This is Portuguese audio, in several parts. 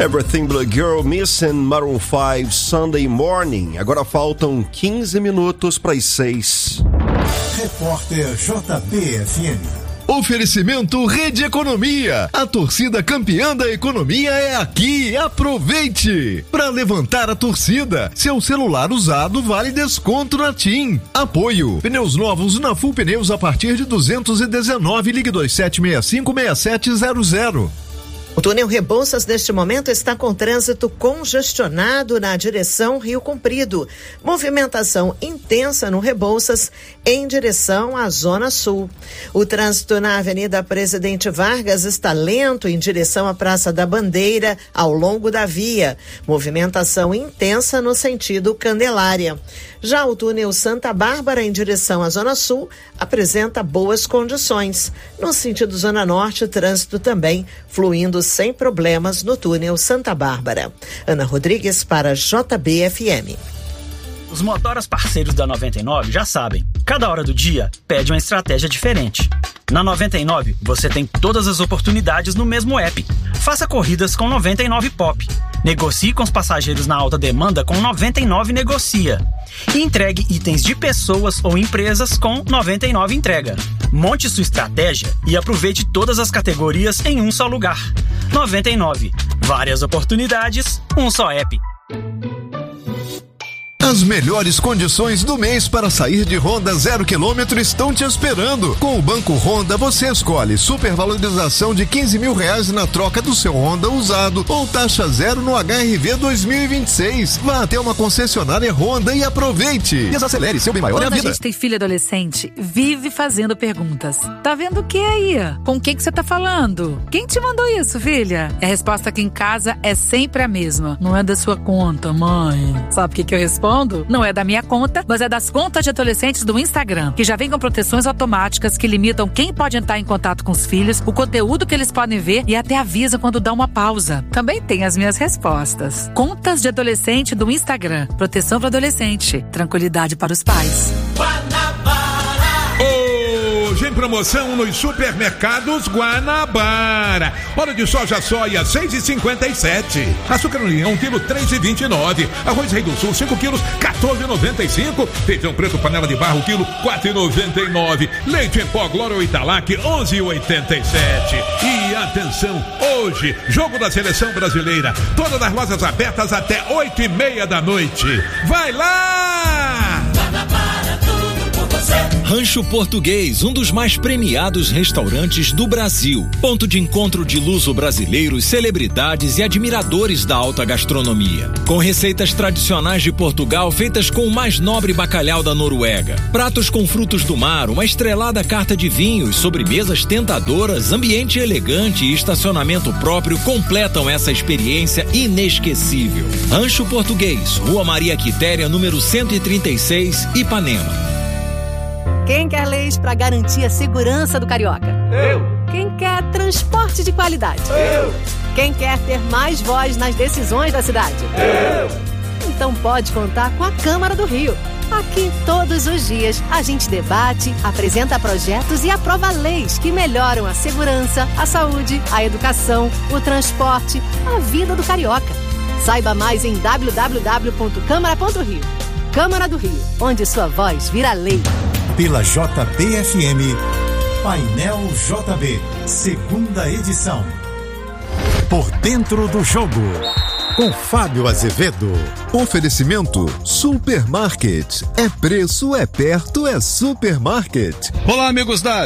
Everything Blue Girl, Missing, Maroon 5, Sunday Morning. Agora faltam 15 minutos para as 6. Repórter JBFM. Oferecimento Rede Economia. A torcida campeã da economia é aqui. Aproveite! Para levantar a torcida, seu celular usado vale desconto na TIM. Apoio. Pneus novos na Full Pneus a partir de 219. Ligue 2765-6700. O túnel Rebouças, neste momento, está com trânsito congestionado na direção Rio Comprido. Movimentação intensa no Rebouças em direção à Zona Sul. O trânsito na Avenida Presidente Vargas está lento em direção à Praça da Bandeira ao longo da via. Movimentação intensa no sentido Candelária. Já o túnel Santa Bárbara em direção à Zona Sul apresenta boas condições. No sentido Zona Norte, o trânsito também fluindo sem problemas no túnel Santa Bárbara. Ana Rodrigues para JBFM. Os motoras parceiros da 99 já sabem, cada hora do dia pede uma estratégia diferente. Na 99, você tem todas as oportunidades no mesmo app. Faça corridas com 99 Pop. Negocie com os passageiros na alta demanda com 99 Negocia. E entregue itens de pessoas ou empresas com 99 Entrega. Monte sua estratégia e aproveite todas as categorias em um só lugar. 99. Várias oportunidades, um só app. As melhores condições do mês para sair de Honda 0 km estão te esperando. Com o Banco Honda, você escolhe supervalorização de R$15.000 na troca do seu Honda usado ou taxa zero no HRV 2026. Vá até uma concessionária Honda e aproveite. Desacelere, seu bem maior é a vida. Quando a gente tem filho adolescente, vive fazendo perguntas. Tá vendo o que aí? Com quem que você tá falando? Quem te mandou isso, filha? E a resposta aqui em casa é sempre a mesma. Não é da sua conta, mãe. Sabe o que eu respondo? Não é da minha conta, mas é das contas de adolescentes do Instagram, que já vem com proteções automáticas que limitam quem pode entrar em contato com os filhos, o conteúdo que eles podem ver e até avisa quando dá uma pausa. Também tem as minhas respostas. Contas de adolescente do Instagram. Proteção para adolescente. Tranquilidade para os pais. Hoje em promoção nos supermercados Guanabara. Óleo de soja soia 6,57. Açúcar no Leão, quilo 3,29. Arroz Rei do Sul 5 quilos 14,95. Feijão preto panela de barro quilo 4,99. Leite em pó Glória Italac 11,87. E atenção, hoje jogo da seleção brasileira. Todas as lojas abertas até 8:30 da noite. Vai lá! Guanabara, tudo por você. Rancho Português, um dos mais premiados restaurantes do Brasil. Ponto de encontro de luso-brasileiros, celebridades e admiradores da alta gastronomia. Com receitas tradicionais de Portugal feitas com o mais nobre bacalhau da Noruega. Pratos com frutos do mar, uma estrelada carta de vinhos, sobremesas tentadoras, ambiente elegante e estacionamento próprio completam essa experiência inesquecível. Rancho Português, Rua Maria Quitéria, número 136, Ipanema. Quem quer leis para garantir a segurança do carioca? Eu. Quem quer transporte de qualidade? Eu. Quem quer ter mais voz nas decisões da cidade? Eu. Então pode contar com a Câmara do Rio. Aqui, todos os dias, a gente debate, apresenta projetos e aprova leis que melhoram a segurança, a saúde, a educação, o transporte, a vida do carioca. Saiba mais em www.câmara.rio. Câmara do Rio, onde sua voz vira lei. Pela JBFM, Painel JB, segunda edição. Por dentro do jogo, com Fábio Azevedo. Oferecimento Supermarket. É preço, é perto, é Supermarket. Olá, amigos da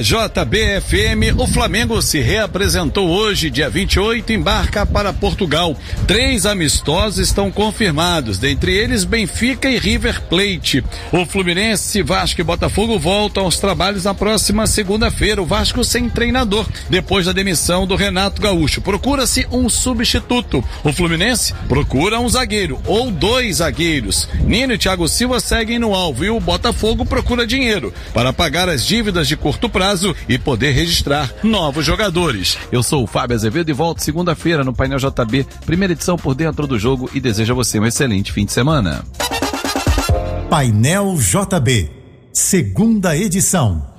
JBFM. O Flamengo se reapresentou hoje, dia 28, embarca para Portugal. 3 amistosos estão confirmados, dentre eles Benfica e River Plate. O Fluminense, Vasco e Botafogo voltam aos trabalhos na próxima segunda-feira. O Vasco sem treinador, depois da demissão do Renato Gaúcho. Procura-se um substituto. O Fluminense procura um zagueiro ou 2 zagueiros. Nino e Thiago Silva seguem no alvo e o Botafogo procura dinheiro para pagar as dívidas de curto prazo e poder registrar novos jogadores. Eu sou o Fábio Azevedo e volto segunda-feira no Painel JB, primeira edição Por Dentro do Jogo, e desejo a você um excelente fim de semana. Painel JB, segunda edição.